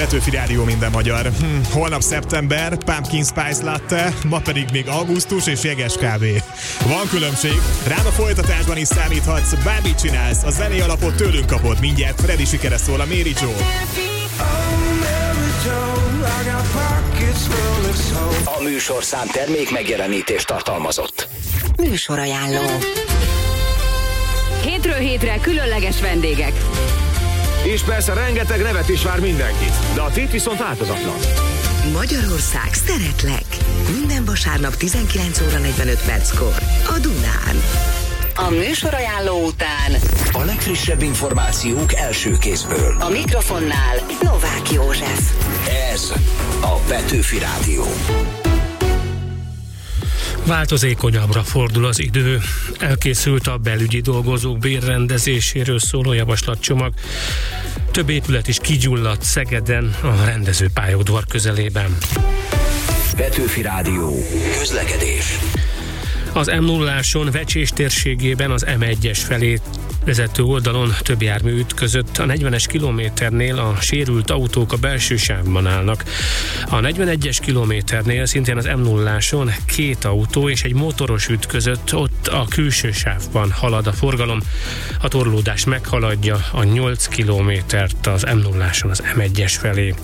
Petőfi Rádió minden magyar. Holnap szeptember, Pumpkin Spice Latte, ma pedig még augusztus és jeges kávé. Van különbség, rám a folytatásban is számíthatsz, bármit csinálsz, a zenei alapot tőlünk kapod, mindjárt Freddy sikere szól a Mary Joe. A műsorszám termék megjelenítést tartalmazott. Műsorajánló. Hétről hétre különleges vendégek. És persze rengeteg nevet is vár mindenkit, de a tét viszont változatlan. Magyarország, szeretlek! Minden vasárnap 19 óra 45 perckor a Dunán. A műsorajánló után a legfrissebb információk első kézből. a mikrofonnál Novák József. Ez a Petőfi Rádió. Változékonyabbra fordul az idő. Elkészült a belügyi dolgozók bérrendezéséről szóló javaslatcsomag. Több épület is kigyulladt Szegeden, a rendezőpályaudvar közelében. Petőfi Rádió. Közlekedés. Az M0-áson Vecsés térségében az M1-es felé vezető oldalon több jármű ütközött. A 40-es kilométernél a sérült autók a belső sávban állnak. A 41-es kilométernél szintén az M0-áson két autó és egy motoros ütközött, ott a külső sávban halad a forgalom. A torlódás meghaladja a 8 kilométert az M0-áson az M1-es felé.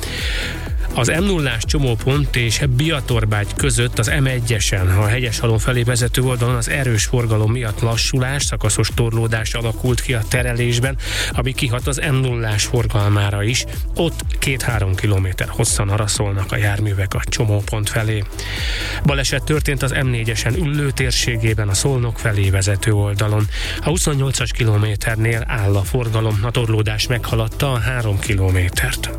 Az M0-ás csomópont és Biatorbágy között az M1-esen, a Hegyeshalom felé vezető oldalon az erős forgalom miatt lassulás, szakaszos torlódás alakult ki a terelésben, ami kihat az M0-ás forgalmára is. Ott 2-3 kilométer hosszan araszolnak a járművek a csomópont felé. Baleset történt az M4-esen Üllő térségében a Szolnok felé vezető oldalon. A 28-as kilométernél áll a forgalom, a torlódás meghaladta a 3 kilométert.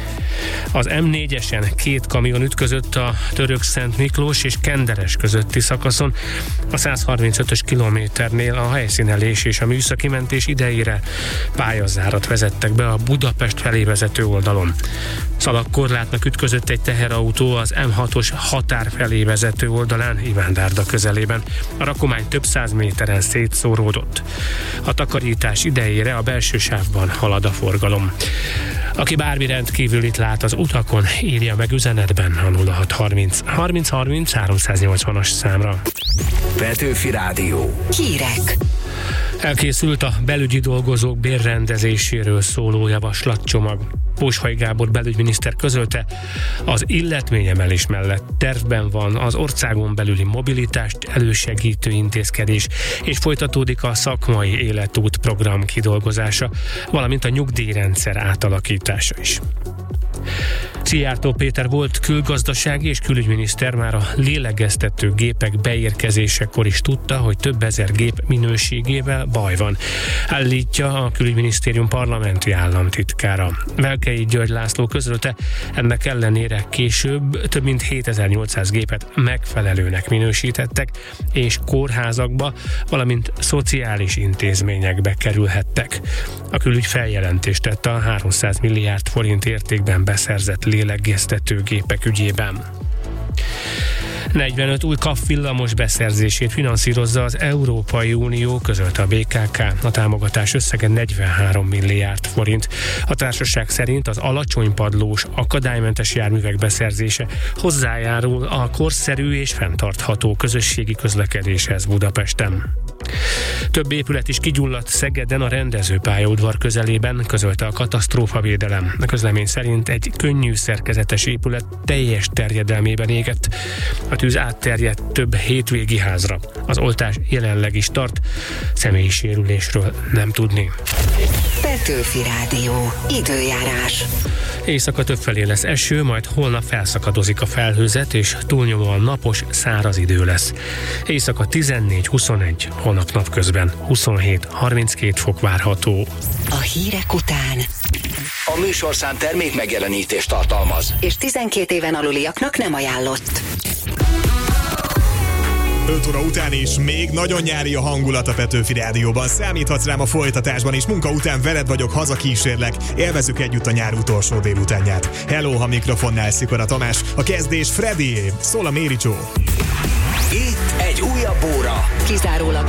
Az M4-esen két kamion ütközött a Török-Szent Miklós és Kenderes közötti szakaszon. A 135-ös kilométernél a helyszínelés és a műszaki mentés idejére pályazárat vezettek be a Budapest felé vezető oldalon. Szalagkorlátnak ütközött egy teherautó az M6-os határ felé vezető oldalán, Ivándárda közelében. A rakomány több 100 méteren szétszóródott. A takarítás idejére a belső sávban halad a forgalom. Aki bármi rendkívülit lát az utakon, írja meg üzenetben a 0630 30 30 380-as számra. Petőfi Rádió. Hírek. Elkészült a belügyi dolgozók bérrendezéséről szóló javaslatcsomag. Pósfai Gábor belügyminiszter közölte, az illetményemelés mellett tervben van az országon belüli mobilitást elősegítő intézkedés, és folytatódik a szakmai életút program kidolgozása, valamint a nyugdíjrendszer átalakítása is. Szijjártó Péter volt külgazdasági és külügyminiszter már a lélegeztető gépek beérkezésekor is tudta, hogy több ezer gép minőségével baj van, állítja a külügyminisztérium parlamenti államtitkára. Velkei György László közölte, ennek ellenére később több mint 7800 gépet megfelelőnek minősítettek, és kórházakba, valamint szociális intézményekbe kerülhettek. A külügy feljelentést tette a 300 milliárd forint értékben beszerzett lélegeztetőgépek ügyében. 45 új KAV villamos beszerzését finanszírozza az Európai Unió, közölte a BKK. A támogatás összege 43 milliárd forint. A társaság szerint az alacsony padlós, akadálymentes járművek beszerzése hozzájárul a korszerű és fenntartható közösségi közlekedéshez Budapesten. Több épület is kigyulladt Szegeden a rendezőpályaudvar közelében, közölte a katasztrófavédelem. A közlemény szerint egy könnyű szerkezetes épület teljes terjedelmében égett. A tűz átterjedt több hétvégi házra. Az oltás jelenleg is tart, személyi sérülésről nem tudni. Petőfi Rádió. Időjárás. Éjszaka többfelé lesz eső, majd holnap felszakadozik a felhőzet, és túlnyomóan napos, száraz idő lesz. Éjszaka 14-21, holnap napközben 27-32 fok várható. A hírek után A műsorszám termék megjelenítést tartalmaz. és 12 éven aluliaknak nem ajánlott. 5 óra után is még nagyon nyári a hangulat a Petőfi Rádióban. Számíthatsz rám a folytatásban is. Munka után veled vagyok, hazakísérlek. Élvezzük együtt a nyár utolsó délutánját. Hello, ha mikrofonnál Szikora Tamás. A kezdés Freddyé. Szól a Mary Joe. Itt egy újabb óra. Kizárólag